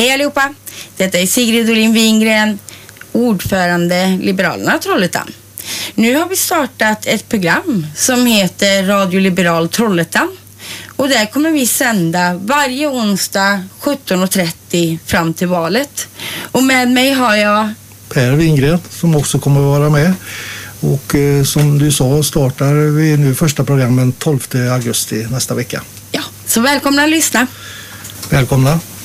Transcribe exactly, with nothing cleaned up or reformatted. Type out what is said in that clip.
Hej allihopa! Detta är Sigrid Dolin Wingren, ordförande Liberalerna Trollhättan. Nu har vi startat ett program som heter Radio Liberal Trollhättan. Och där kommer vi sända varje onsdag sjutton och trettio fram till valet. Och med mig har jag Per Wingren som också kommer att vara med. Och eh, som du sa startar vi nu första programmen tolfte augusti nästa vecka. Ja, så välkomna att lyssna. Välkomna.